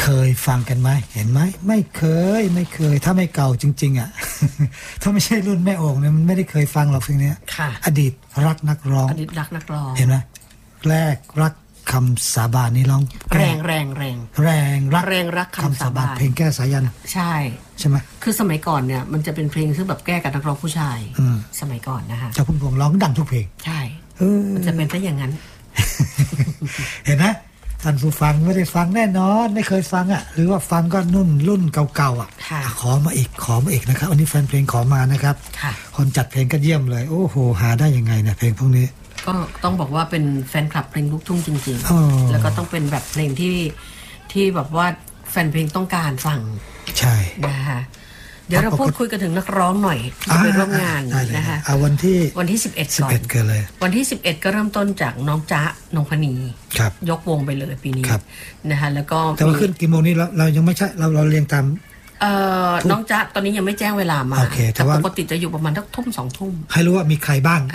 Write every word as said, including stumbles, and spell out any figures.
ยฟังกันไหมเห็นไหมไม่เคยไม่เคยถ้าไม่เก่าจริงๆอ่ะ ถ้าไม่ใช่รุ่นแม่โอ่งเนี่ยมันไม่ได้เคยฟังหรอกเพลงนี้อดีตรักนักร้องอดีตรักนักร้องเห็นไหมแรกรักคำสาบานนี่ร้องแรงแรงแรงแรงรักแรงรักคำสาบานเพลงแก้สายันใช่ใช่ไหมคือสมัยก่อนเนี่ยมันจะเป็นเพลงซึ่งแบบแก้กับนักร้องผู้ชายสมัยก่อนนะคะเจ้าพุ่มพวงร้องดังทุกเพลงใช่มันจะเป็นซะอย่างนั้นเห็นไหมท่านผู้ฟังไม่ได้ฟังแน่นอนไม่เคยฟังอ่ะหรือว่าฟังก็นุ่นรุ่นเก่าๆอ่ะขอมาอีกขอมาอีกนะครับวันนี้แฟนเพลงขอมานะครับคนจัดเพลงก็เยี่ยมเลยโอ้โหหาได้ยังไงเนี่ยเพลงพวกนี้ก็ต้องบอกว่าเป็นแฟนคลับเพลงลูกทุ่งจริงๆแล้วก็ต้องเป็นแบบเพลงที่ที่แบบว่าแฟนเพลงต้องการฟังใช่นะคะเดี๋ยวเราพูดคุยกันถึงนักร้องหน่อยที่ไปร่วมงานนะคะเอาวันที่วันที่สิบเอ็ดก่อนกันเลยวันที่สิบเอ็ดก็เริ่มต้นจากน้องจ๊ะนงพนียกวงไปเลยปีนี้นะคะแล้วก็แต่ว่าขึ้นกี่โมงนี้เราเรายังไม่ใช่เราเราเรียงตามเอ่อน้องจ๊ะตอนนี้ยังไม่แจ้งเวลามาแต่ปกติจะอยู่ประมาณทักทุ่มสองทุ่มให้รู้ว่ามีใครบ้าง